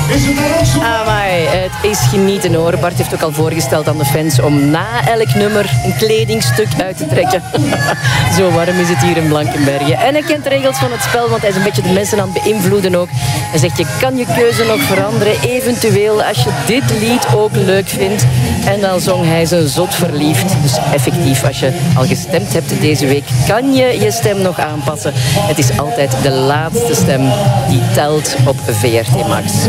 Amai, het is genieten hoor. Bart heeft ook al voorgesteld aan de fans om na elk nummer een kledingstuk uit te trekken. Zo warm is het hier in Blankenberge. En hij kent de regels van het spel, want hij is een beetje de mensen aan het beïnvloeden ook. Hij zegt, je kan je keuze nog veranderen, eventueel als je dit lied ook leuk vindt. En dan zong hij zijn zot verliefd. Dus effectief, als je al gestemd hebt deze week, kan je je stem nog aanpassen. Het is altijd de laatste stem die telt op VRT Max.